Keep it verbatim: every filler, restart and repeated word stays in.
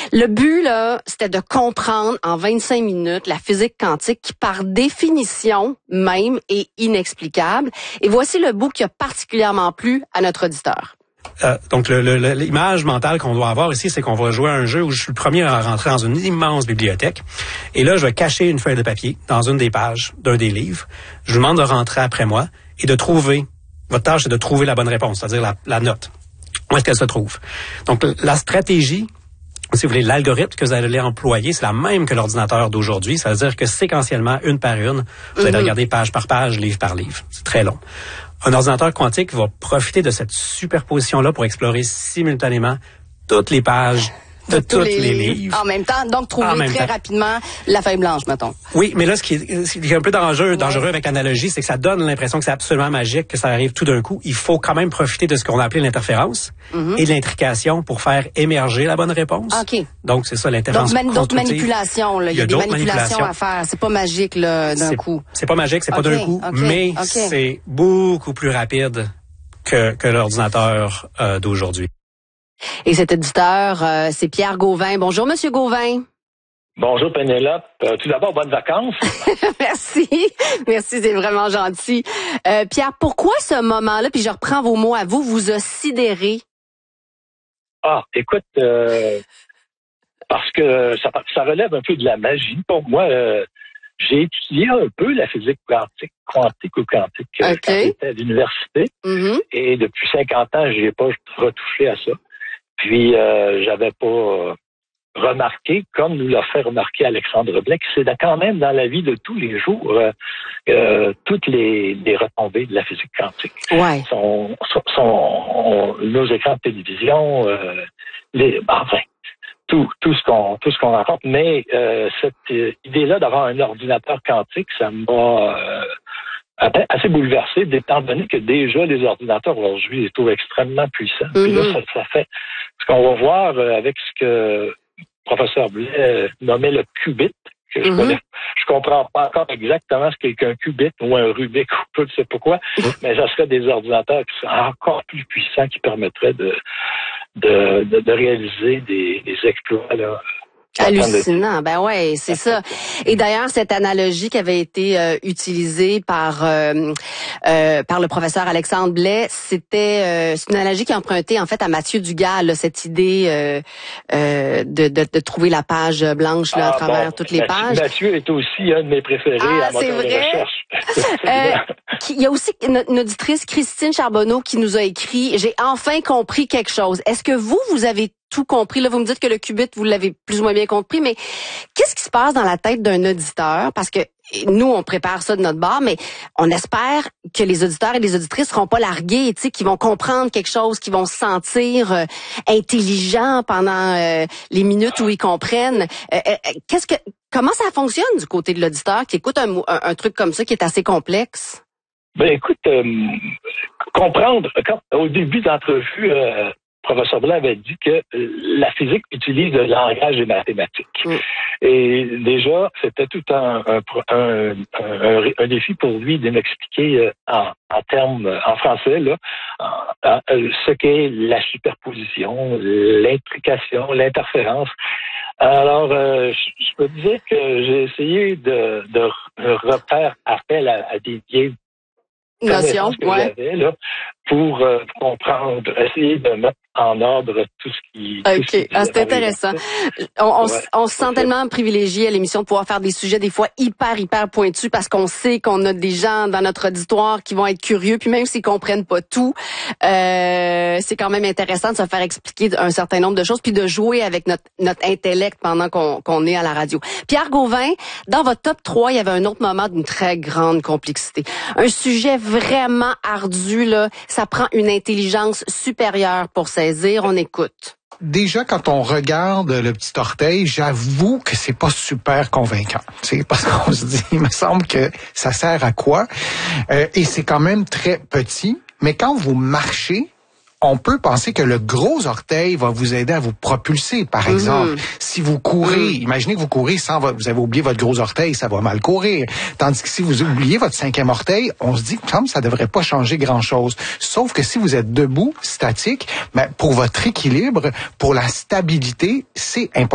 Le but, là, c'était de comprendre en vingt-cinq minutes la physique quantique qui, par définition même, est inexplicable. Et voici le bout qui a particulièrement plu à notre auditeur. Euh, donc, le, le, l'image mentale qu'on doit avoir ici, c'est qu'on va jouer à un jeu où je suis le premier à rentrer dans une immense bibliothèque. Et là, je vais cacher une feuille de papier dans une des pages d'un des livres. Je vous demande de rentrer après moi et de trouver, votre tâche, c'est de trouver la bonne réponse, c'est-à-dire la, la note. Où est-ce qu'elle se trouve? Donc, la stratégie, si vous voulez, l'algorithme que vous allez employer, c'est la même que l'ordinateur d'aujourd'hui. Ça veut dire que séquentiellement, une par une, vous allez mm-hmm. regarder page par page, livre par livre. C'est très long. Un ordinateur quantique va profiter de cette superposition-là pour explorer simultanément toutes les pages de, de tous les, les livres. En même temps, donc trouver très temps. rapidement la feuille blanche, mettons. Oui, mais là, ce qui est, ce qui est un peu dangereux, ouais. dangereux avec l'analogie, c'est que ça donne l'impression que c'est absolument magique, que ça arrive tout d'un coup. Il faut quand même profiter de ce qu'on a appelé l'interférence mm-hmm. et de l'intrication pour faire émerger la bonne réponse. OK. Donc, c'est ça, l'interférence. Donc, d'autres manipulations, là. Il y a, il y a des manipulations, manipulations à faire. C'est pas magique, là, d'un c'est, coup. C'est pas magique, c'est okay. pas d'un coup, okay. mais okay. c'est beaucoup plus rapide que, que l'ordinateur euh, d'aujourd'hui. Et cet éditeur, euh, c'est Pierre Gauvin. Bonjour, Monsieur Gauvin. Bonjour, Pénélope. Euh, tout d'abord, bonnes vacances. Merci. Merci, c'est vraiment gentil. Euh, Pierre, pourquoi ce moment-là, puis je reprends vos mots à vous, vous a sidéré? Ah, écoute, euh, parce que ça, ça relève un peu de la magie. Pour moi, euh, j'ai étudié un peu la physique quantique, quantique ou quantique okay. quand j'étais à l'université. Mm-hmm. Et depuis cinquante ans, je n'ai pas retouché à ça. Puis, euh, j'avais pas euh, remarqué, comme nous l'a fait remarquer Alexandre Blais, que c'est quand même dans la vie de tous les jours, euh, euh, toutes les, les retombées de la physique quantique. Ouais. Sont, sont, sont on, nos écrans de télévision, euh, les, enfin, tout, tout ce qu'on, tout ce qu'on rencontre. Mais euh, cette euh, idée-là d'avoir un ordinateur quantique, ça m'a euh, assez bouleversé, étant donné que déjà les ordinateurs aujourd'hui les trouvent extrêmement puissants. Mm-hmm. Puis là, ça, ça fait ce qu'on va voir avec ce que le professeur Blais nommait le qubit, que je, mm-hmm. connais, je comprends pas encore exactement ce qu'est qu'un qubit ou un Rubik ou je ne sais pas quoi, mm-hmm. mais ça serait des ordinateurs qui sont encore plus puissants, qui permettraient de, de, de, de réaliser des, des exploits là. Hallucinant, ben ouais, c'est ça. Et d'ailleurs, cette analogie qui avait été euh, utilisée par euh, euh, par le professeur Alexandre Blais, c'était euh, c'est une analogie qui empruntait en fait à Mathieu Dugas, là, cette idée euh, euh, de, de de trouver la page blanche là, ah, à travers bon, toutes les Mathieu, pages. Mathieu est aussi un de mes préférés ah, à moteur de recherche. euh, il y a aussi une, une auditrice, Christine Charbonneau, qui nous a écrit « J'ai enfin compris quelque chose ». Est-ce que vous, vous avez tout compris? Là, vous me dites que le qubit, vous l'avez plus ou moins bien compris, mais qu'est-ce qui se passe dans la tête d'un auditeur? Parce que nous, on prépare ça de notre bord, mais on espère que les auditeurs et les auditrices seront pas largués, tu sais, qu'ils vont comprendre quelque chose, qu'ils vont se sentir euh, intelligents pendant euh, les minutes où ils comprennent. Euh, euh, qu'est-ce que, comment ça fonctionne du côté de l'auditeur qui écoute un, un, un truc comme ça qui est assez complexe? Ben écoute, euh, comprendre, quand, au début d'entrevue, euh, professeur Blais avait dit que la physique utilise le langage des mathématiques. Mm. Et déjà, c'était tout un, un, un, un, un défi pour lui de m'expliquer en, en termes, en français, là, en, en, ce qu'est la superposition, l'intrication, l'interférence. Alors, euh, je, je peux dire que j'ai essayé de, de refaire appel à, à des vieilles notions que ouais. j'avais, là, pour euh, comprendre, essayer de mettre en ordre tout ce qui... OK, tout ce qui ah, c'est intéressant. On, on, ouais, on se sent tellement privilégié à l'émission de pouvoir faire des sujets des fois hyper, hyper pointus parce qu'on sait qu'on a des gens dans notre auditoire qui vont être curieux, puis même s'ils comprennent pas tout, euh, c'est quand même intéressant de se faire expliquer un certain nombre de choses puis de jouer avec notre, notre intellect pendant qu'on, qu'on est à la radio. Pierre Gauvin, dans votre top trois, il y avait un autre moment d'une très grande complexité. Un sujet vraiment ardu, là. Ça prend une intelligence supérieure pour saisir. On écoute. Déjà, quand on regarde le petit orteil, j'avoue que c'est pas super convaincant. C'est parce qu'on se dit, il me semble que ça sert à quoi? Euh, et c'est quand même très petit. Mais quand vous marchez, on peut penser que le gros orteil va vous aider à vous propulser, par exemple. Mmh. Si vous courez, mmh. imaginez que vous courez sans, vous avez oublié votre gros orteil, ça va mal courir. Tandis que si vous oubliez votre cinquième orteil, on se dit que ça devrait pas changer grand-chose. Sauf que si vous êtes debout, statique, ben, pour votre équilibre, pour la stabilité, c'est important.